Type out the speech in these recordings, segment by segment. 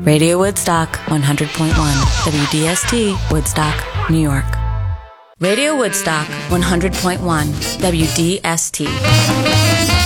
Radio Woodstock 100.1 WDST Woodstock, New York. Radio Woodstock 100.1 WDST.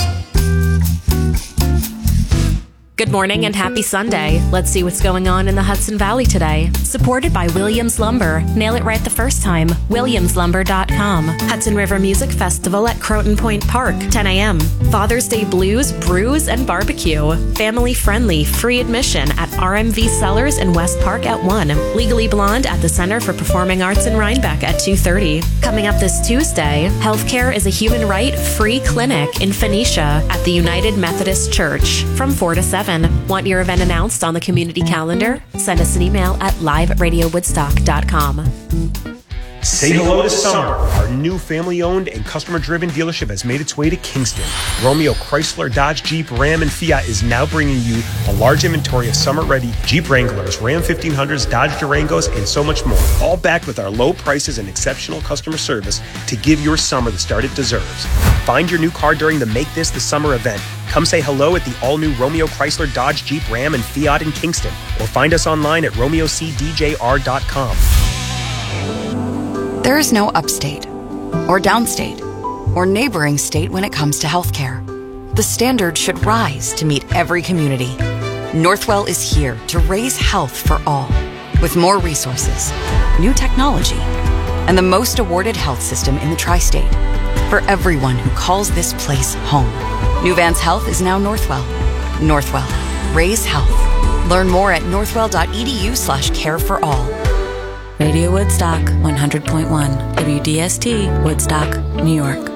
Good morning and happy Sunday. Let's see what's going on in the Hudson Valley today. Supported by Williams Lumber. Nail it right the first time. WilliamsLumber.com. Hudson River Music Festival at Croton Point Park, 10 a.m. Father's Day Blues, Brews, and Barbecue. Family friendly, free admission at RMV Cellars in West Park at 1. Legally Blonde at the Center for Performing Arts in Rhinebeck at 2:30. Coming up this Tuesday, Healthcare is a Human Right free clinic in Phoenicia at the United Methodist Church from 4 to 7. Want your event announced on the community calendar? Send us an email at live@radiowoodstock.com. Say hello to Summer. Our new family-owned and customer-driven dealership has made its way to Kingston. Romeo Chrysler, Dodge, Jeep, Ram, and Fiat is now bringing you a large inventory of summer-ready Jeep Wranglers, Ram 1500s, Dodge Durangos, and so much more. All backed with our low prices and exceptional customer service to give your summer the start it deserves. Find your new car during the Make This the Summer event. Come say hello at the all-new Romeo Chrysler, Dodge, Jeep, Ram, and Fiat in Kingston. Or find us online at romeocdjr.com. There is no upstate, or downstate, or neighboring state when it comes to healthcare. The standard should rise to meet every community. Northwell is here to raise health for all, with more resources, new technology, and the most awarded health system in the tri-state, for everyone who calls this place home. New Vance Health is now Northwell. Northwell. Raise health. Learn more at northwell.edu/careforall. Radio Woodstock 100.1 WDST Woodstock, New York.